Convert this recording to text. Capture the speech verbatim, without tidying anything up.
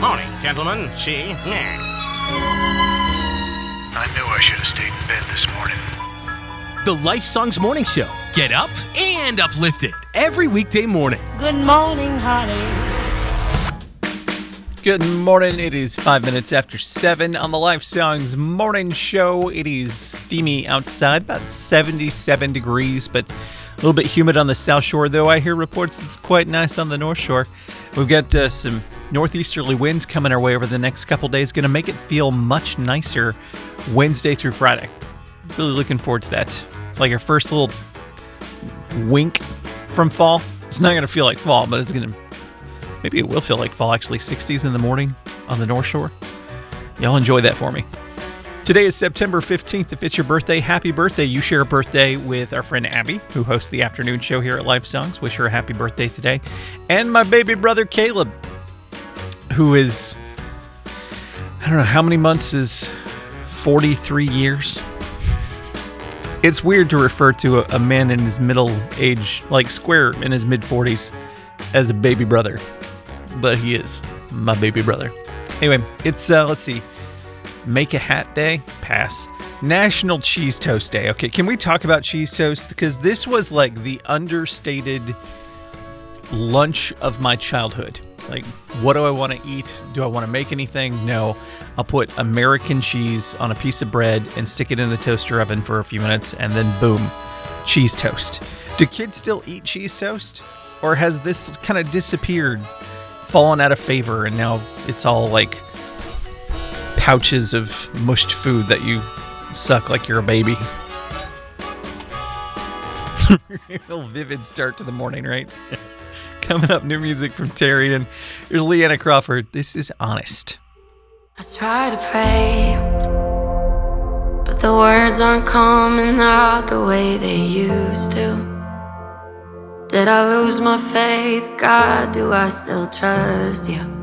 Morning, gentlemen. See? Yeah. I knew I should have stayed in bed this morning. The Life Songs Morning Show. Get up and uplifted every weekday morning. Good morning, honey. Good morning. It is five minutes after seven on the Life Songs Morning Show. It is steamy outside, about seventy-seven degrees, but a little bit humid on the South Shore, though I hear reports it's quite nice on the North Shore. We've got uh, some northeasterly winds coming our way over the next couple days. Going to make it feel much nicer Wednesday through Friday. Really looking forward to that. It's like our first little wink from fall. It's not going to feel like fall, but it's going to, maybe it will feel like fall, actually. sixties in the morning on the North Shore. Y'all enjoy that for me. Today is September fifteenth. If it's your birthday, happy birthday. You share a birthday with our friend Abby, who hosts the afternoon show here at Life Songs. Wish her a happy birthday today. And my baby brother Caleb, who is, I don't know, how many months is forty-three years? It's weird to refer to a, a man in his middle age, like square in his mid-forties, as a baby brother. But he is my baby brother. Anyway, it's, uh, let's see, Make a Hat Day? Pass. National Cheese Toast Day. Okay, can we talk about cheese toast? Because this was like the understated lunch of my childhood. Like, what do I want to eat? Do I want to make anything? No. I'll put American cheese on a piece of bread and stick it in the toaster oven for a few minutes, and then boom, cheese toast. Do kids still eat cheese toast? Or has this kind of disappeared, fallen out of favor, and now it's all like pouches of mushed food that you suck like you're a baby? Real vivid start to the morning, right? Coming up, new music from Terry, and here's Leanna Crawford. This is Honest. I try to pray, but the words aren't coming out the way they used to. Did I lose my faith? God, do I still trust you?